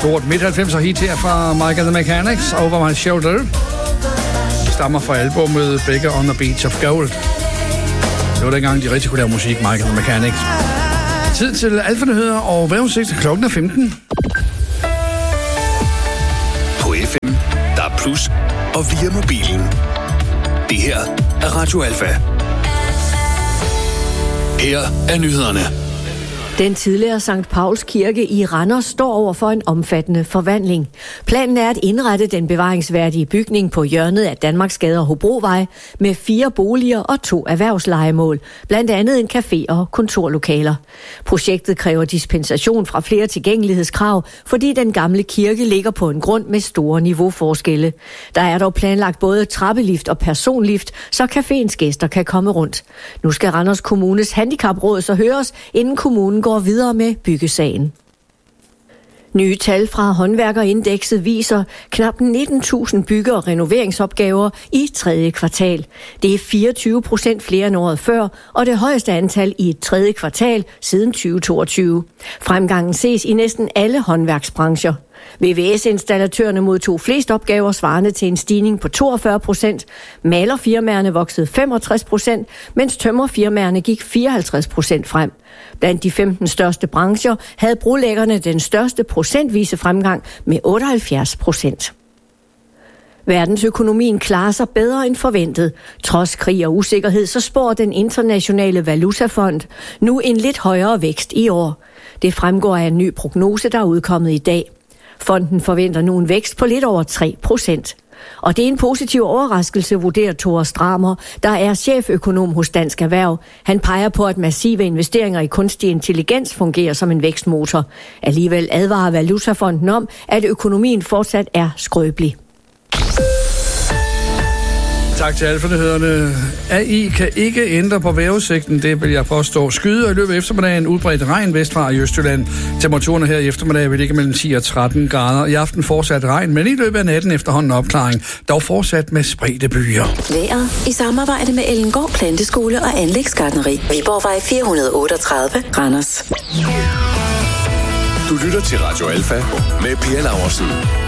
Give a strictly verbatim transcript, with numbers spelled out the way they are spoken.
Stort midt halvfemser hit her fra Mike and the Mechanics, Over My Shoulder. Det stammer fra albumet Beggar on the Beach of Gold. Det var dengang, de rigtig kunne lave musik, Mike and the Mechanics. Tid til Alfa-nyheder og vejrudsigt. Klokken er femten. På F M, der er plus, og via mobilen. Det her er Radio Alfa. Her er nyhederne. Den tidligere Sankt Pauls Kirke i Randers står over for en omfattende forvandling. Planen er at indrette den bevaringsværdige bygning på hjørnet af Danmarksgade og Hobrovej med fire boliger og to erhvervslejemål, blandt andet en café og kontorlokaler. Projektet kræver dispensation fra flere tilgængelighedskrav, fordi den gamle kirke ligger på en grund med store niveauforskelle. Der er dog planlagt både trappelift og personlift, så caféens gæster kan komme rundt. Nu skal Randers Kommunes handicapråd så høres, inden kommunen går videre med byggesagen. Nye tal fra håndværkerindekset viser knap nitten tusind bygge- og renoveringsopgaver i tredje kvartal. Det er fireogtyve procent flere end året før, og det højeste antal i et tredje kvartal siden tyve toogtyve. Fremgangen ses i næsten alle håndværksbrancher. V V S-installatørerne modtog flest opgaver svarende til en stigning på toogfyrre procent. Malerfirmaerne voksede femogtres procent, mens tømmerfirmaerne gik fireoghalvtreds procent frem. Blandt de femten største brancher havde brolæggerne den største procentvise fremgang med otteoghalvfjerds procent. Verdensøkonomien klarer sig bedre end forventet. Trods krig og usikkerhed, så spår den internationale valutafond nu en lidt højere vækst i år. Det fremgår af en ny prognose, der er udkommet i dag. Fonden forventer nu en vækst på lidt over tre procent. Og det er en positiv overraskelse, vurderer Tore Stramer, der er cheføkonom hos Dansk Erhverv. Han peger på, at massive investeringer i kunstig intelligens fungerer som en vækstmotor. Alligevel advarer Valutafonden om, at økonomien fortsat er skrøbelig. Tak til Alfa-nyhederne. A I kan ikke ændre på vejrudsigten, det vil jeg påstå. Skyde i løbet af eftermiddagen, udbredt regn vestfra i Østjylland. Temperaturerne her i eftermiddag vil ligge mellem ti og tretten grader. I aften fortsat regn, men i løbet af natten efterhånden opklaring. Dog fortsat med spredte byer. Vejret i samarbejde med Ellengård Planteskole og Anlægsgartneri. Viborgvej fire hundrede otteogtredive, Randers. Du lytter til Radio Alfa med Per Laursen.